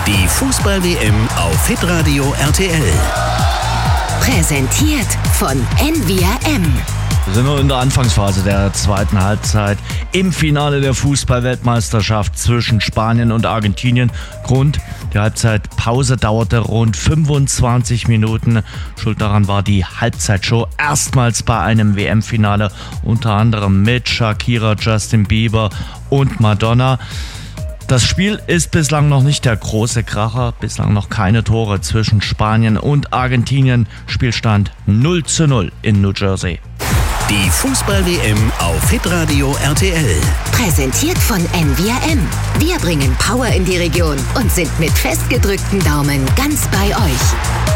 Die Fußball-WM auf Hitradio RTL. Präsentiert von NVRM. Wir sind noch in der Anfangsphase der zweiten Halbzeit im Finale der Fußball-Weltmeisterschaft zwischen Spanien und Argentinien. Grund: die Halbzeitpause dauerte rund 25 Minuten. Schuld daran war die Halbzeitshow erstmals bei einem WM-Finale, unter anderem mit Shakira, Justin Bieber und Madonna. Das Spiel ist bislang noch nicht der große Kracher, bislang noch keine Tore zwischen Spanien und Argentinien. Spielstand 0:0 in New Jersey. Die Fußball-WM auf Hitradio RTL. Präsentiert von NVRM. Wir bringen Power in die Region und sind mit festgedrückten Daumen ganz bei euch.